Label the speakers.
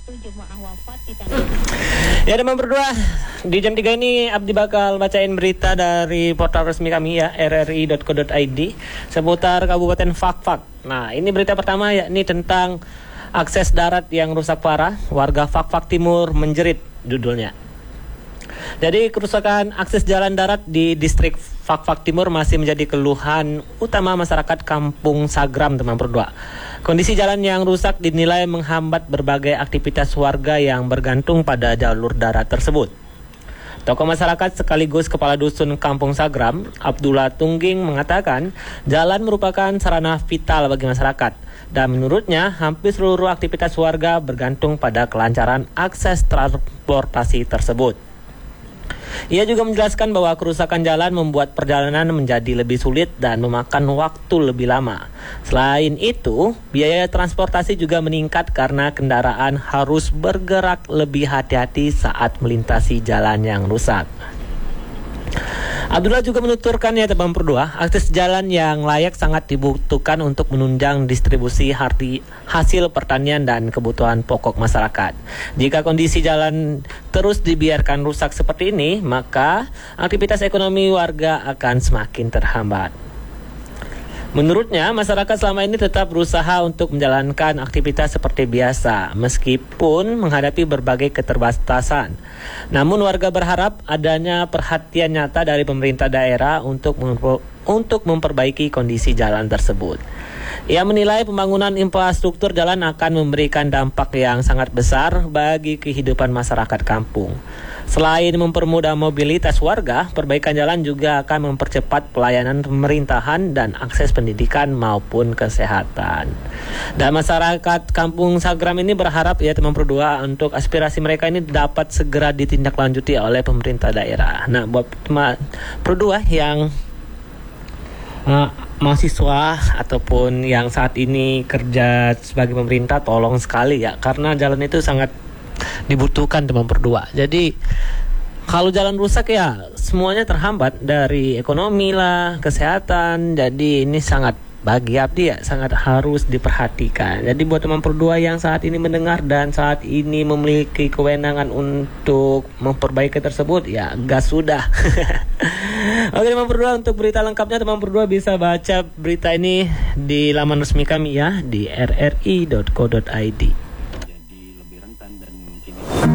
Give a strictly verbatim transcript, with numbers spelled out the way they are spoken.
Speaker 1: jemaah wafat di tanggal.
Speaker 2: Ya teman berdua, di jam tiga ini Abdi bakal bacain berita dari portal resmi kami ya, r r i dot co dot i d seputar Kabupaten Fakfak. Nah, ini berita pertama yakni tentang akses darat yang rusak parah, warga Fakfak Timur menjerit judulnya. Jadi kerusakan akses jalan darat di distrik Fakfak Timur masih menjadi keluhan utama masyarakat Kampung Sagram teman berdua. Kondisi jalan yang rusak dinilai menghambat berbagai aktivitas warga yang bergantung pada jalur darat tersebut. Tokoh masyarakat sekaligus kepala dusun Kampung Sagram, Abdullah Tungging mengatakan jalan merupakan sarana vital bagi masyarakat dan menurutnya hampir seluruh aktivitas warga bergantung pada kelancaran akses transportasi tersebut. Ia juga menjelaskan bahwa kerusakan jalan membuat perjalanan menjadi lebih sulit dan memakan waktu lebih lama. Selain itu, biaya transportasi juga meningkat karena kendaraan harus bergerak lebih hati-hati saat melintasi jalan yang rusak. Abdullah juga menuturkan ya teman berdua, akses jalan yang layak sangat dibutuhkan untuk menunjang distribusi harti, hasil pertanian dan kebutuhan pokok masyarakat. Jika kondisi jalan terus dibiarkan rusak seperti ini, maka aktivitas ekonomi warga akan semakin terhambat. Menurutnya, masyarakat selama ini tetap berusaha untuk menjalankan aktivitas seperti biasa, meskipun menghadapi berbagai keterbatasan. Namun warga berharap adanya perhatian nyata dari pemerintah daerah untuk untuk memperbaiki kondisi jalan tersebut. Ia menilai pembangunan infrastruktur jalan akan memberikan dampak yang sangat besar bagi kehidupan masyarakat kampung. Selain mempermudah mobilitas warga, perbaikan jalan juga akan mempercepat pelayanan pemerintahan dan akses pendidikan maupun kesehatan. Dan masyarakat Kampung Sagram ini berharap ya teman berdua untuk aspirasi mereka ini dapat segera ditindaklanjuti oleh pemerintah daerah. Nah, buat teman berdua yang uh, mahasiswa ataupun yang saat ini kerja sebagai pemerintah, tolong sekali ya, karena jalan itu sangat dibutuhkan teman berdua. Jadi kalau jalan rusak ya semuanya terhambat, dari ekonomi lah, kesehatan. Jadi ini sangat bagi Abdi ya sangat harus diperhatikan. Jadi buat teman berdua yang saat ini mendengar dan saat ini memiliki kewenangan untuk memperbaiki tersebut, ya gas sudah. Oke teman berdua, untuk berita lengkapnya teman berdua bisa baca berita ini di laman resmi kami ya, di r r i dot co dot i d.